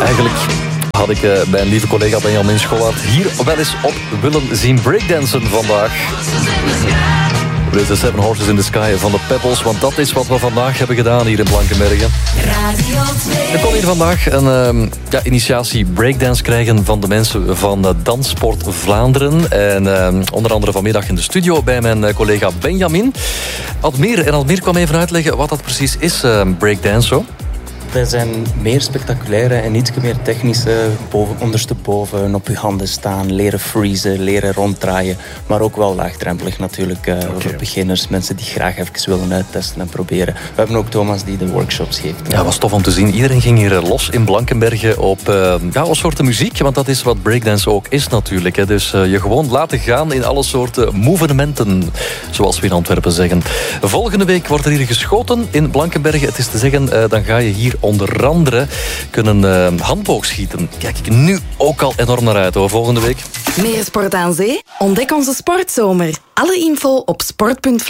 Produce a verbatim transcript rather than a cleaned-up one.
Eigenlijk had ik uh, mijn lieve collega Benjamin Schollaert hier wel eens op willen zien breakdansen vandaag. Dit is Seven Horses in the Sky van de Pebbles, want dat is wat we vandaag hebben gedaan hier in Blankenberge. We kon hier vandaag een uh, ja, initiatie breakdance krijgen van de mensen van uh, Danssport Vlaanderen. En uh, onder andere vanmiddag in de studio bij mijn uh, collega Benjamin. Admir, en Admir kwam even uitleggen wat dat precies is, uh, breakdance zo. Er zijn meer spectaculaire en iets meer technische, boven, ondersteboven, op je handen staan, leren freezen, leren ronddraaien. Maar ook wel laagdrempelig natuurlijk, uh, okay. Voor beginners, mensen die graag even willen uittesten en proberen. We hebben ook Thomas die de workshops geeft. Ja, was tof om te zien. Iedereen ging hier los in Blankenberge op uh, ja, alle soorten muziek, want dat is wat breakdance ook is natuurlijk. Hè. Dus uh, je gewoon laten gaan in alle soorten movementen, zoals we in Antwerpen zeggen. Volgende week wordt er hier geschoten in Blankenberge. Het is te zeggen, uh, dan ga je hier onder andere kunnen uh, handboogschieten. Kijk ik nu ook al enorm naar uit hoor, volgende week. Meer sport aan zee? Ontdek onze sportzomer. Alle info op sport punt